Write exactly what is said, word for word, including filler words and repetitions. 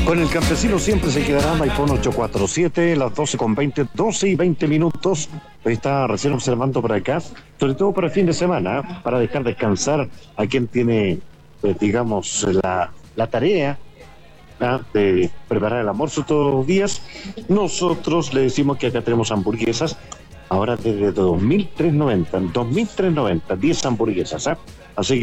Con el campesino siempre se quedará Maipón ochocientos cuarenta y siete, las doce con veinte, doce y veinte minutos. Está recién observando por acá, sobre todo para el fin de semana, ¿eh? Para dejar descansar a quien tiene, eh, digamos, la, la tarea, ¿eh? De preparar el almuerzo todos los días. Nosotros le decimos que acá tenemos hamburguesas, ahora desde dos mil trescientos noventa, dos mil trescientos noventa, diez hamburguesas, ¿eh? Así que